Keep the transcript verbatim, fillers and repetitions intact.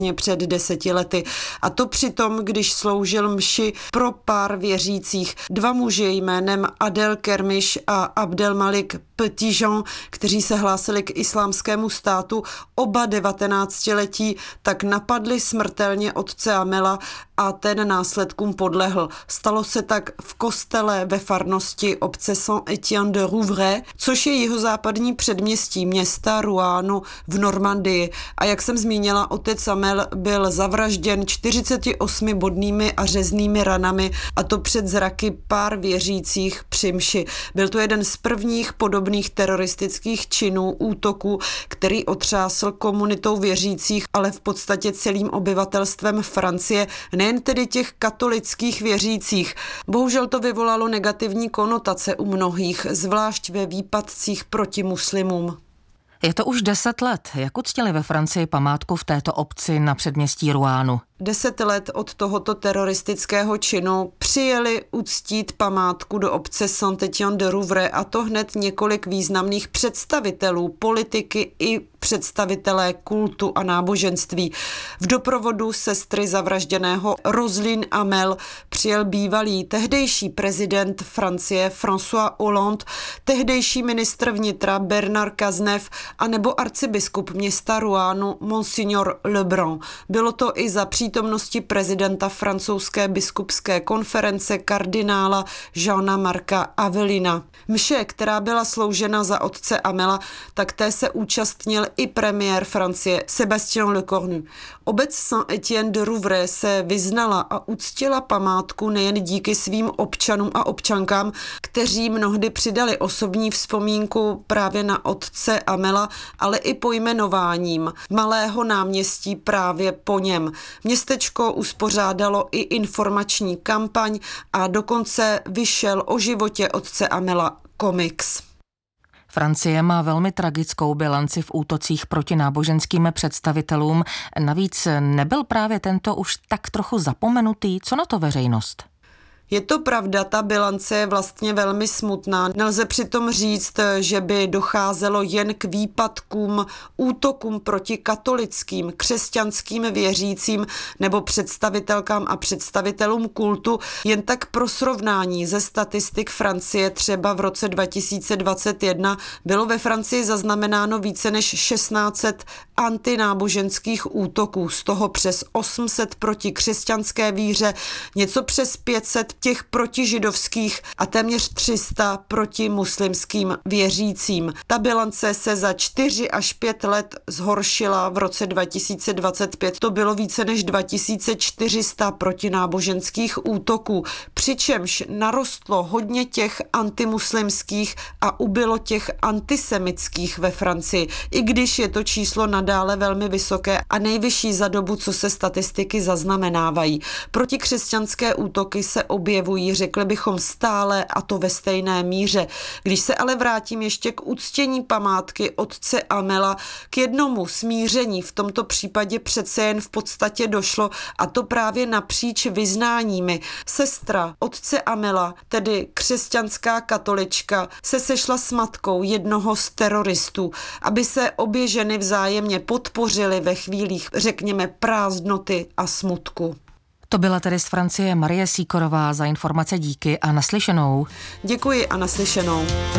před deseti lety. A to přitom, když sloužil mši pro pár věřících. Dva muži jménem Adel Kermiš a Abdelmalik Petitjean, kteří se hlásili k islámskému státu, oba devatenáctiletí, tak napadli smrtelně otce Amela a ten následkům podlehl. Stalo se tak v kostele ve farnosti obce Saint-Étienne de Rouvray, což je jihozápadní předměstí města Rouen v Normandii. A jak jsem zmínila, otec Amel byl zavražděn čtyřiceti osmi bodnými a řeznými ranami, a to před zraky pár věřících při mši. Byl to jeden z prvních podobných teroristických činů, útoků, který otřásl komunitou věřících, ale v podstatě celým obyvatelstvem Francie, nejen tedy těch katolických věřících. Bohužel to vyvolalo negativní konotace u mnohých, zvlášť ve výpadcích proti muslimům. Je to už deset let. Jak uctili ve Francii památku v této obci na předměstí Rouenu? Deset let od tohoto teroristického činu přijeli uctít památku do obce Saint-Étienne de Rouvray, a to hned několik významných představitelů politiky i představitelé kultu a náboženství. V doprovodu sestry zavražděného Roselyne Amel přijel bývalý tehdejší prezident Francie François Hollande, tehdejší ministr vnitra Bernard Cazeneuve a nebo arcibiskup města Rouenu Monsignor Lebrun. Bylo to i za přítomnosti prezidenta francouzské biskupské konference kardinála Jeana Marca Avelina. Mše, která byla sloužena za otce Amela, tak té se účastnil i premiér Francie Sébastien Lecornu. Obec Saint-Étienne de Rouvray se vyznala a uctila památku nejen díky svým občanům a občankám, kteří mnohdy přidali osobní vzpomínku právě na otce Amela, ale i pojmenováním malého náměstí právě po něm. Městečko uspořádalo i informační kampaň a dokonce vyšel o životě otce Amela komiks. Francie má velmi tragickou bilanci v útocích proti náboženským představitelům. Navíc nebyl právě tento už tak trochu zapomenutý? Co na to veřejnost? Je to pravda, ta bilance je vlastně velmi smutná. Nelze přitom říct, že by docházelo jen k výpadkům, útokům proti katolickým, křesťanským věřícím nebo představitelkám a představitelům kultu. Jen tak pro srovnání ze statistik Francie třeba v roce dva tisíce dvacet jedna bylo ve Francii zaznamenáno více než šestnáct set antináboženských útoků, z toho přes osm set proti křesťanské víře, něco přes pět set těch protižidovských a téměř tři sta proti muslimským věřícím. Ta bilance se za čtyři až pět let zhoršila. V roce dva tisíce dvacet pět to bylo více než dva tisíce čtyři sta protináboženských útoků, přičemž narostlo hodně těch antimuslimských a ubylo těch antisemitských ve Francii, i když je to číslo nadále velmi vysoké a nejvyšší za dobu, co se statistiky zaznamenávají. Protikřesťanské útoky se objevují, řekli bychom stále, a to ve stejné míře. Když se ale vrátím ještě k uctění památky otce Amela, k jednomu smíření v tomto případě přece jen v podstatě došlo, a to právě napříč vyznáními. Sestra otce Amela, tedy křesťanská katolička, se sešla s matkou jednoho z teroristů, aby se obě ženy vzájemně podpořily ve chvílích, řekněme, prázdnoty a smutku. To byla tedy z Francie Marie Sýkorová. Za informace díky a naslyšenou. Děkuji a naslyšenou.